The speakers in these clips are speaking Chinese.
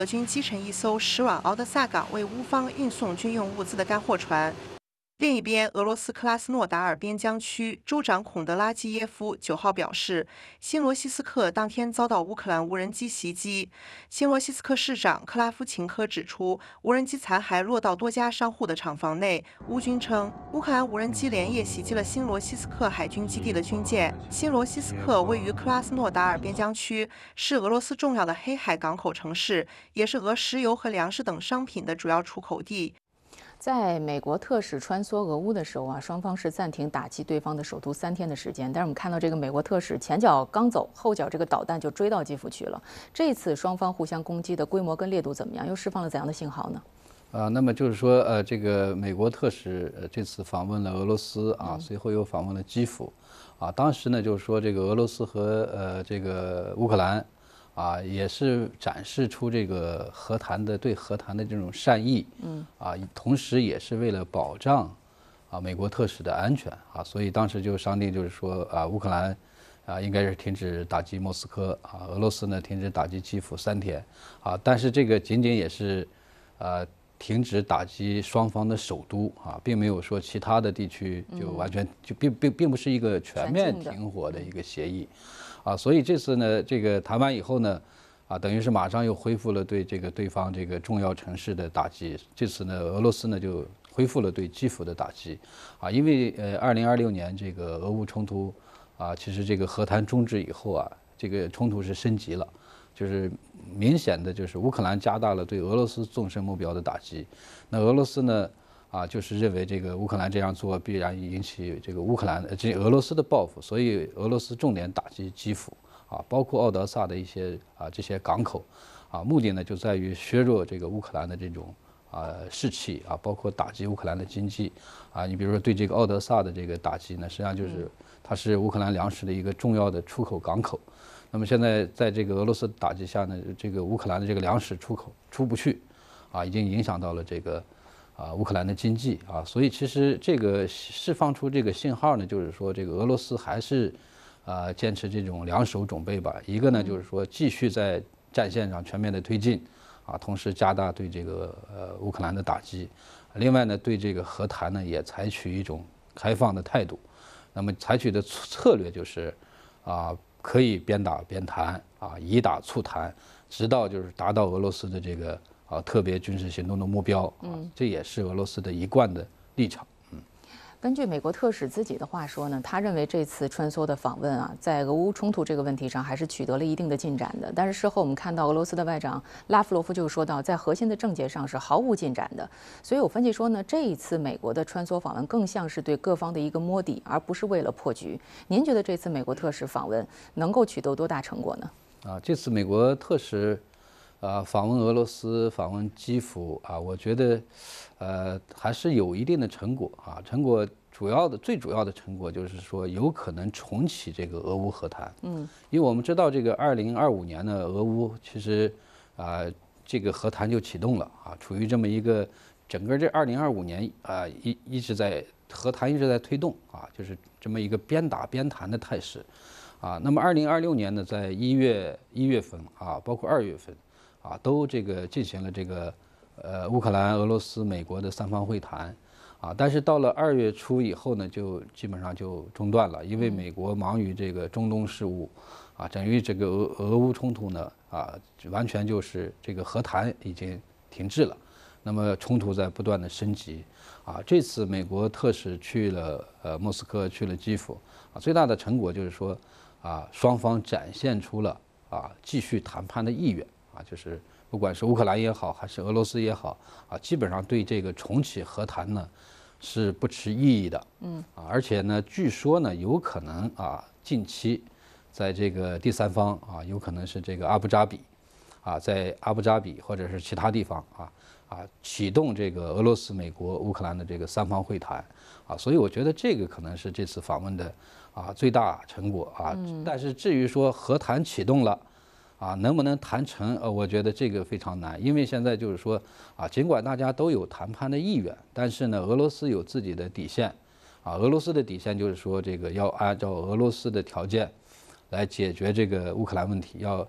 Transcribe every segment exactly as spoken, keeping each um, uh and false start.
俄军击沉一艘驶往敖德萨港为乌方运送军用物资的干货船。另一边，俄罗斯克拉斯诺达尔边疆区州长孔德拉基耶夫九号表示，新罗西斯克当天遭到乌克兰无人机袭击。新罗西斯克市长克拉夫琴科指出，无人机残骸落到多家商户的厂房内。乌军称，乌克兰无人机连夜袭击了新罗西斯克海军基地的军舰。新罗西斯克位于克拉斯诺达尔边疆区，是俄罗斯重要的黑海港口城市，也是俄石油和粮食等商品的主要出口地。 在美国特使穿梭俄乌的时候啊，双方是暂停打击对方的首都三天的时间。但是我们看到这个美国特使前脚刚走，后脚这个导弹就追到基辅去了。这次双方互相攻击的规模跟烈度怎么样？又释放了怎样的信号呢？ 啊，那么就是说，呃，这个美国特使呃这次访问了俄罗斯啊，随后又访问了基辅，啊，当时呢就是说这个俄罗斯和呃这个乌克兰。啊，也是展示出这个和谈的对和谈的这种善意，嗯，啊，同时也是为了保障啊美国特使的安全啊，所以当时就商定，就是说啊，乌克兰啊应该是停止打击莫斯科啊，俄罗斯呢停止打击基辅三天啊，但是这个仅仅也是呃停止打击双方的首都啊，并没有说其他的地区就完全就并并并不是一个全面停火的一个协议。啊，所以这次呢，这个谈完以后呢，啊，等于是马上又恢复了对这个对方这个重要城市的打击。这次呢，俄罗斯呢就恢复了对基辅的打击，啊，因为呃，二零二六年这个俄乌冲突，啊，其实这个和谈终止以后啊，这个冲突是升级了，就是明显的就是乌克兰加大了对俄罗斯纵深目标的打击，那俄罗斯呢？啊，就是认为这个乌克兰这样做必然引起这个乌克兰这俄罗斯的报复，所以俄罗斯重点打击基辅啊，包括奥德萨的一些啊这些港口，啊，目的呢就在于削弱这个乌克兰的这种啊士气啊，包括打击乌克兰的经济啊。你比如说对这个奥德萨的这个打击呢，实际上就是它是乌克兰粮食的一个重要的出口港口。那么现在在这个俄罗斯打击下呢，这个乌克兰的这个粮食出口出不去，啊，已经影响到了这个。啊，乌克兰的经济啊，所以其实这个释放出这个信号呢，就是说这个俄罗斯还是，呃，坚持这种两手准备吧。一个呢，就是说继续在战线上全面的推进，啊，同时加大对这个呃乌克兰的打击。另外呢，对这个和谈呢也采取一种开放的态度。那么采取的策略就是，啊，可以边打边谈，啊，以打促谈，直到就是达到俄罗斯的这个。啊，特别军事行动的目标啊，这也是俄罗斯的一贯的立场。嗯， 根据美国特使自己的话说呢，他认为这次穿梭的访问啊，在俄乌冲突这个问题上还是取得了一定的进展的。但是事后我们看到俄罗斯的外长拉夫罗夫就说到，在核心的症结上是毫无进展的。所以有分析说呢，这一次美国的穿梭访问更像是对各方的一个摸底，而不是为了破局。您觉得这次美国特使访问能够取得多大成果呢？ 啊，这次美国特使。啊，访问俄罗斯，访问基辅啊，我觉得，呃，还是有一定的成果啊。成果主要的、最主要的成果就是说，有可能重启这个俄乌和谈。嗯，因为我们知道，这个二零二五年呢，俄乌其实啊，这个和谈就启动了啊，处于这么一个整个这二零二五年啊，一一直在和谈一直在推动啊，就是这么一个边打边谈的态势啊。那么二零二六年呢，在一月一月份啊，包括二月份。啊，都这个进行了这个，呃，乌克兰、俄罗斯、美国的三方会谈，啊，但是到了二月初以后呢，就基本上就中断了，因为美国忙于这个中东事务，啊，等于这个俄俄乌冲突呢，啊，完全就是这个和谈已经停滞了，那么冲突在不断的升级，啊，这次美国特使去了呃莫斯科，去了基辅，啊，最大的成果就是说，啊，双方展现出了啊继续谈判的意愿。啊，就是不管是乌克兰也好，还是俄罗斯也好，啊，基本上对这个重启和谈呢是不持异议的。嗯，啊，而且呢，据说呢，有可能啊，近期在这个第三方啊，有可能是这个阿布扎比，啊，在阿布扎比或者是其他地方啊啊，启动这个俄罗斯、美国、乌克兰的这个三方会谈。啊，所以我觉得这个可能是这次访问的啊最大成果啊。但是至于说和谈启动了。啊，能不能谈成？呃，我觉得这个非常难，因为现在就是说，啊，尽管大家都有谈判的意愿，但是呢，俄罗斯有自己的底线，啊，俄罗斯的底线就是说，这个要按照俄罗斯的条件来解决这个乌克兰问题，要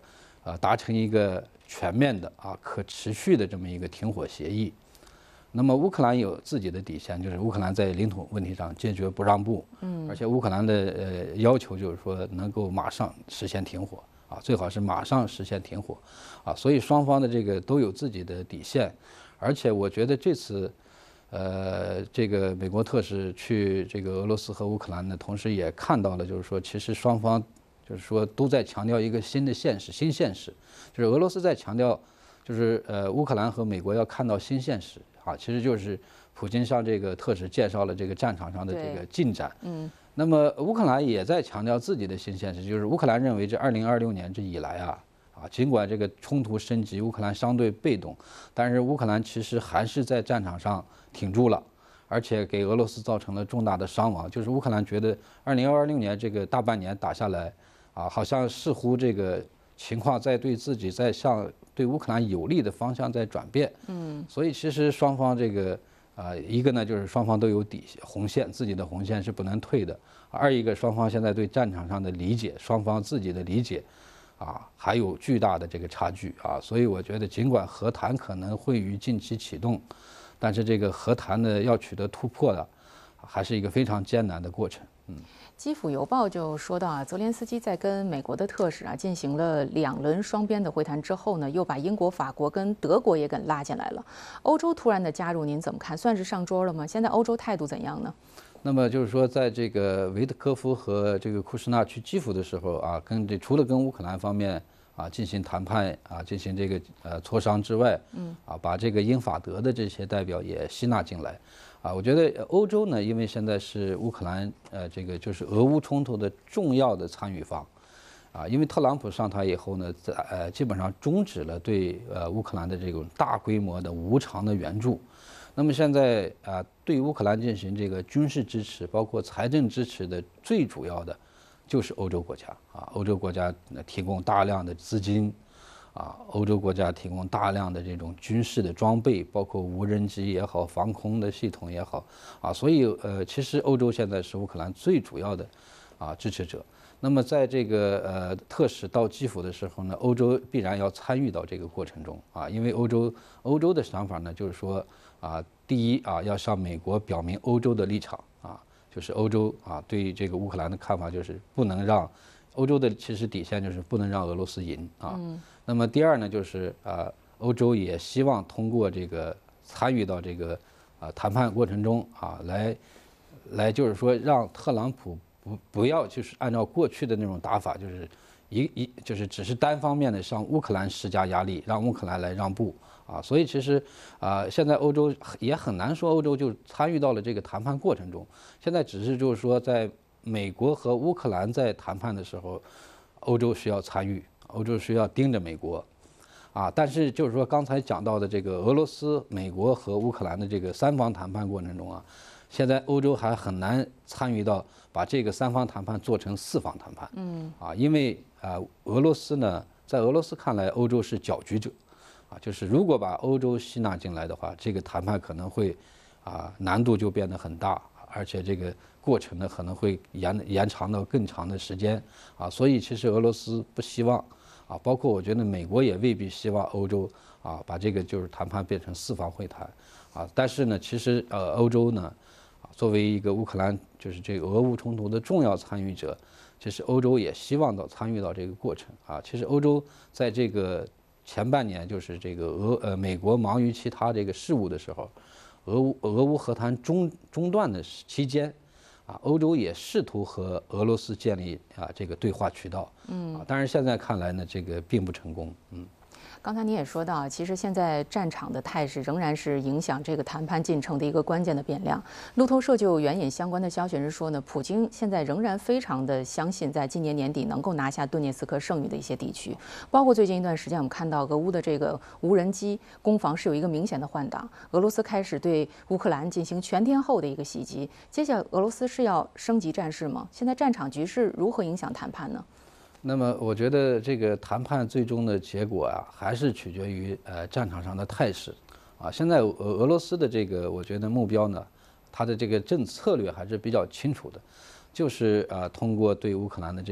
呃达成一个全面的啊可持续的这么一个停火协议。那么乌克兰有自己的底线，就是乌克兰在领土问题上坚决不让步，嗯，而且乌克兰的呃要求就是说能够马上实现停火啊，最好是马上实现停火啊，所以双方的这个都有自己的底线，而且我觉得这次，呃，这个美国特使去这个俄罗斯和乌克兰呢，同时也看到了，就是说其实双方就是说都在强调一个新的现实，新现实，就是俄罗斯在强调，就是呃乌克兰和美国要看到新现实。啊，其实就是普京向这个特使介绍了这个战场上的这个进展。嗯，那么乌克兰也在强调自己的新现实，就是乌克兰认为这二零二六年这以来啊，啊，尽管这个冲突升级，乌克兰相对被动，但是乌克兰其实还是在战场上挺住了，而且给俄罗斯造成了重大的伤亡。就是乌克兰觉得二零二六年这个大半年打下来，啊，好像似乎这个情况在对自己在向对乌克兰有利的方向在转变，嗯，所以其实双方这个啊、呃，一个呢就是双方都有底红线，自己的红线是不能退的；二一个双方现在对战场上的理解，双方自己的理解，啊，还有巨大的这个差距啊，所以我觉得尽管和谈可能会于近期启动，但是这个和谈呢要取得突破的，还是一个非常艰难的过程，嗯。 基辅邮报就说到啊，泽连斯基在跟美国的特使啊进行了两轮双边的会谈之后呢，又把英国、法国跟德国也给拉进来了。欧洲突然的加入，您怎么看？算是上桌了吗？现在欧洲态度怎样呢？ 那么就是说，在这个维特科夫和这个库什纳去基辅的时候啊，跟这除了跟乌克兰方面啊进行谈判啊，进行这个呃磋商之外，嗯，啊把这个英法德的这些代表也吸纳进来。啊，我觉得欧洲呢，因为现在是乌克兰呃这个就是俄乌冲突的重要的参与方，啊，因为特朗普上台以后呢，在呃基本上终止了对呃乌克兰的这种大规模的无偿的援助，那么现在啊对乌克兰进行这个军事支持，包括财政支持的最主要的就是欧洲国家啊，欧洲国家提供大量的资金。啊，欧洲国家提供大量的这种军事的装备，包括无人机也好，防空的系统也好，啊，所以呃，其实欧洲现在是乌克兰最主要的啊支持者。那么在这个呃特使到基辅的时候呢，欧洲必然要参与到这个过程中啊，因为欧洲欧洲的想法呢，就是说啊，第一啊，要向美国表明欧洲的立场啊，就是欧洲啊对这个乌克兰的看法就是不能让欧洲的其实底线就是不能让俄罗斯赢啊。嗯那么第二呢，就是啊，欧洲也希望通过这个参与到这个啊谈判过程中啊，来来就是说让特朗普不不要就是按照过去的那种打法，就是一一就是只是单方面的向乌克兰施加压力，让乌克兰来让步啊。所以其实啊，现在欧洲也很难说欧洲就参与到了这个谈判过程中，现在只是就是说在美国和乌克兰在谈判的时候，欧洲需要参与。欧洲需要盯着美国，啊，但是就是说刚才讲到的这个俄罗斯、美国和乌克兰的这个三方谈判过程中啊，现在欧洲还很难参与到把这个三方谈判做成四方谈判，嗯，啊，因为啊，俄罗斯呢，在俄罗斯看来，欧洲是搅局者，啊，就是如果把欧洲吸纳进来的话，这个谈判可能会啊难度就变得很大，而且这个过程呢可能会延延长到更长的时间，啊，所以其实俄罗斯不希望。啊，包括我觉得美国也未必希望欧洲啊把这个就是谈判变成四方会谈，啊，但是呢，其实呃欧洲呢，啊作为一个乌克兰就是这个俄乌冲突的重要参与者，其实欧洲也希望到参与到这个过程啊。其实欧洲在这个前半年就是这个俄呃美国忙于其他这个事务的时候，俄乌俄乌和谈中中断的期间。啊，欧洲也试图和俄罗斯建立啊这个对话渠道，嗯，啊，但是现在看来呢，这个并不成功，嗯。 刚才您也说到，其实现在战场的态势仍然是影响这个谈判进程的一个关键的变量。路透社就援引相关的消息人说呢，普京现在仍然非常的相信，在今年年底能够拿下顿涅茨克剩余的一些地区，包括最近一段时间我们看到俄乌的这个无人机攻防是有一个明显的换挡，俄罗斯开始对乌克兰进行全天候的一个袭击。接下来俄罗斯是要升级战事吗？现在战场局势如何影响谈判呢？ 那么我觉得这个谈判最终的结果啊，还是取决于呃战场上的态势，啊，现在俄俄罗斯的这个我觉得目标呢，它的这个政策略还是比较清楚的，就是啊通过对乌克兰的这种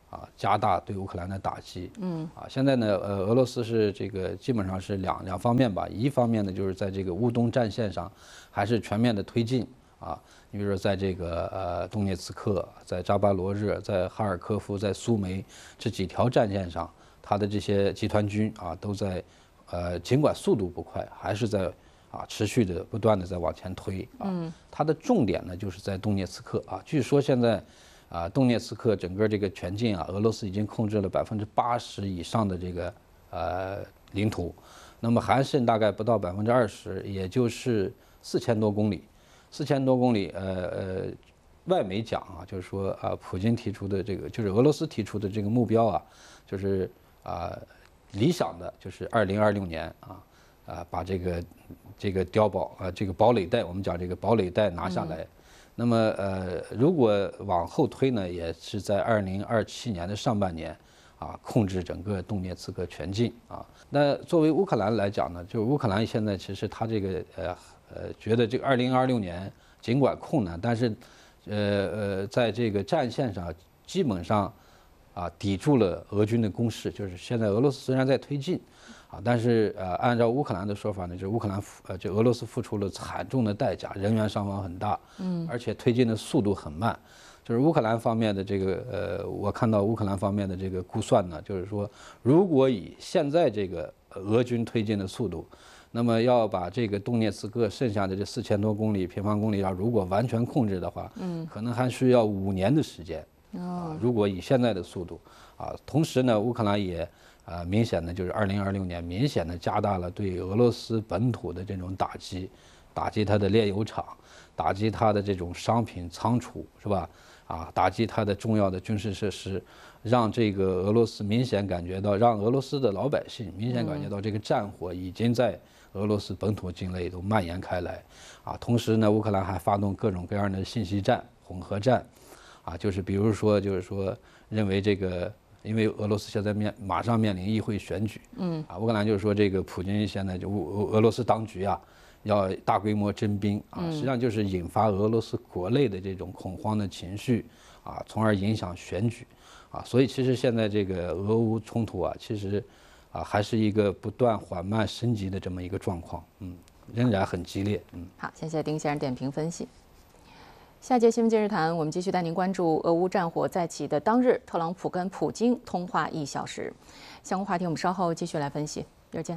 啊，加大对乌克兰的打击。嗯，啊，现在呢，呃，俄罗斯是这个基本上是两两方面吧。一方面呢，就是在这个乌东战线上还是全面的推进啊。你比如说，在这个呃东涅茨克、在扎巴罗热、在哈尔科夫、在苏梅这几条战线上，它的这些集团军啊，都在呃尽管速度不快，还是在啊持续的不断的在往前推啊。嗯，它的重点呢就是在东涅茨克啊。据说现在。啊，东涅茨克整个这个全境啊，俄罗斯已经控制了百分之八十以上的这个呃领土，那么还剩大概不到百分之二十，也就是四千多公里，四千多公里，呃呃，外媒讲啊，就是说啊，普京提出的这个，就是俄罗斯提出的这个目标啊，就是啊理想的就是二零二六年啊啊把这个这个碉堡啊这个堡垒带，我们讲这个堡垒带拿下来。嗯那么呃，如果往后推呢，也是在二零二七年的上半年，啊，控制整个东涅茨克全境啊。那作为乌克兰来讲呢，就是乌克兰现在其实他这个呃呃，觉得这个二零二六年尽管困难，但是呃呃，在这个战线上基本上啊抵住了俄军的攻势，就是现在俄罗斯虽然在推进。啊，但是呃，按照乌克兰的说法呢，就是乌克兰呃，就俄罗斯付出了惨重的代价，人员伤亡很大，嗯，而且推进的速度很慢。就是乌克兰方面的这个呃，我看到乌克兰方面的这个估算呢，就是说，如果以现在这个俄军推进的速度，那么要把这个东涅茨克剩下的这四千多公里平方公里要如果完全控制的话，嗯，可能还需要五年的时间。啊，如果以现在的速度，啊，同时呢，乌克兰也。啊，明显的就是二零二六年，明显的加大了对俄罗斯本土的这种打击，打击它的炼油厂，打击它的这种商品仓储，是吧？啊，打击它的重要的军事设施，让这个俄罗斯明显感觉到，让俄罗斯的老百姓明显感觉到这个战火已经在俄罗斯本土境内都蔓延开来。啊，同时呢，乌克兰还发动各种各样的信息战、混合战，啊，就是比如说，就是说认为这个。因为俄罗斯现在面马上面临议会选举，嗯，啊，乌克兰就是说这个普京现在就俄俄罗斯当局啊，要大规模征兵啊，实际上就是引发俄罗斯国内的这种恐慌的情绪啊，从而影响选举啊，所以其实现在这个俄乌冲突啊，其实啊还是一个不断缓慢升级的这么一个状况，嗯，仍然很激烈，嗯。 好，谢谢丁先生点评分析。下节新闻今日谈，我们继续带您关注俄乌战火再起的当日，特朗普跟普京通话一小时。相关话题我们稍后继续来分析，一会儿见。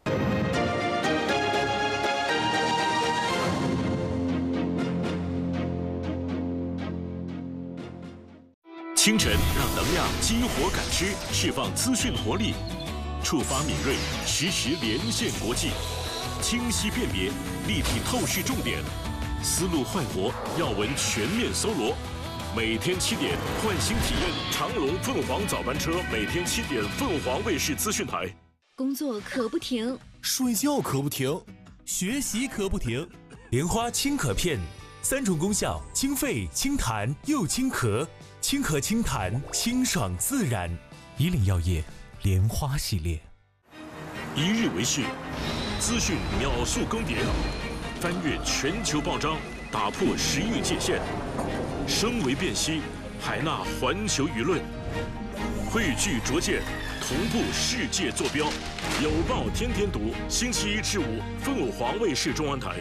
清晨让能量激活感知，释放资讯活力，触发敏锐，实时连线国际，清晰辨别，立体透视重点。思路焕活，要闻全面搜罗。每天七点，唤醒体验长龙凤凰早班车，每天七点，凤凰卫视资讯台。 工作可不停， 睡觉可不停，学习可不停。莲花清咳片，三种功效：清肺、清痰又清咳，清咳清痰，清爽自然。以岭药业莲花系列。 一日为市，资讯秒速更迭。翻越全球报章，打破时域界限，声为辨析，海纳环球舆论，汇聚拙见，同步世界坐标。有报天天读，星期一至五，凤凰卫视中文台。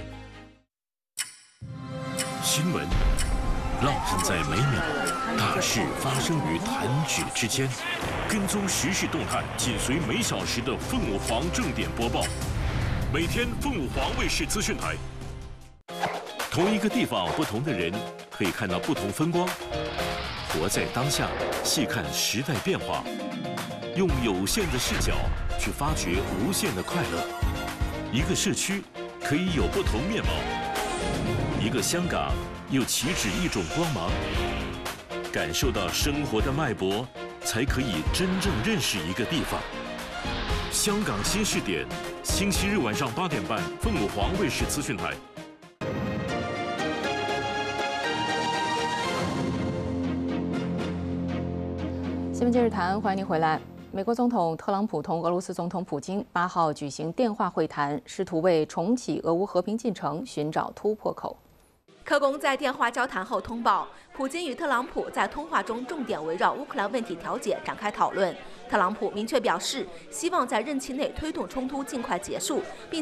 新闻烙印在每秒，大事发生于弹指之间。跟踪时事动态，紧随每小时的凤凰正点播报。每天凤凰卫视资讯台。同一个地方，不同的人，可以看到不同风光。活在当下，细看时代变化，用有限的视角去发掘无限的快乐。一个社区可以有不同面貌，一个香港又岂止一种光芒。感受到生活的脉搏，才可以真正认识一个地方。香港新视点，星期日晚上八点半，凤凰卫视资讯台。 新闻今日谈，欢迎您回来。美国总统特朗普同俄罗斯总统普京八号举行电话会谈，试图为重启俄乌和平进程寻找突破口。 科工在电话交谈后通报，普京与特朗普在通话中重点围绕乌克兰问题调解展开讨论。特朗普明确表示，希望在任期内推动冲突尽快结束，并